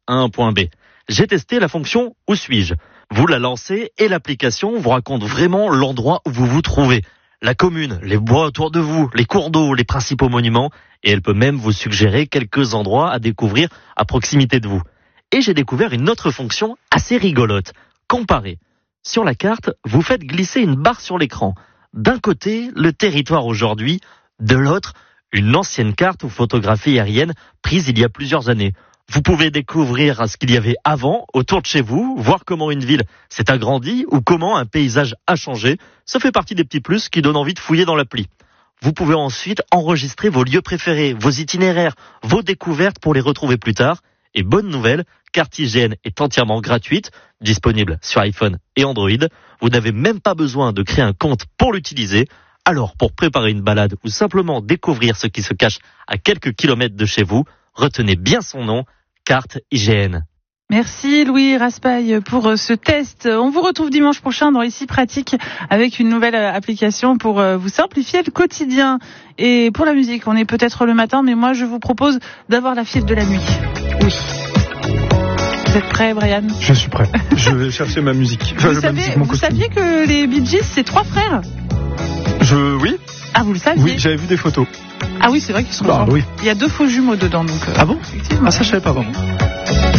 à un point B. J'ai testé la fonction « Où suis-je ?» Vous la lancez et l'application vous raconte vraiment l'endroit où vous vous trouvez. La commune, les bois autour de vous, les cours d'eau, les principaux monuments. Et elle peut même vous suggérer quelques endroits à découvrir à proximité de vous. Et j'ai découvert une autre fonction assez rigolote. Comparer. Sur la carte, vous faites glisser une barre sur l'écran. D'un côté, le territoire aujourd'hui. De l'autre, une ancienne carte ou photographie aérienne prise il y a plusieurs années. Vous pouvez découvrir ce qu'il y avait avant, autour de chez vous, voir comment une ville s'est agrandie ou comment un paysage a changé. Ça fait partie des petits plus qui donnent envie de fouiller dans l'appli. Vous pouvez ensuite enregistrer vos lieux préférés, vos itinéraires, vos découvertes pour les retrouver plus tard. Et bonne nouvelle, Carte IGN est entièrement gratuite, disponible sur iPhone et Android. Vous n'avez même pas besoin de créer un compte pour l'utiliser. Alors, pour préparer une balade ou simplement découvrir ce qui se cache à quelques kilomètres de chez vous, retenez bien son nom, Carte IGN. Merci Louis Raspail pour ce test. On vous retrouve dimanche prochain dans Ici Pratique avec une nouvelle application pour vous simplifier le quotidien. Et pour la musique, on est peut-être le matin, mais moi je vous propose d'avoir la fièvre de la nuit. Oui. Vous êtes prêt, Brian ? Je suis prêt. Je vais chercher ma musique. Vous saviez que les Bee Gees, c'est 3 frères ? Oui. Ah, vous le saviez ? Oui, j'avais vu des photos. Ah oui, c'est vrai qu'ils sont oui. Il y a 2 faux jumeaux dedans, donc. Ah bon ? Effectivement. Ah ça, je savais pas vraiment.